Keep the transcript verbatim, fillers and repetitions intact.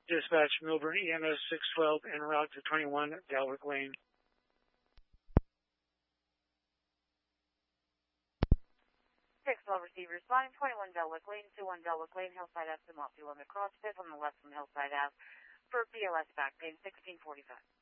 Dispatch Milburn E M S six twelve en route to twenty-one Dalwick Lane. six twelve receiver responding, twenty-one Dalwick Lane, two one Dalwick Lane, Hillside Ave to Mossy Limit Cross, fifth on the left from Hillside Ave for B L S back pain, sixteen forty-five.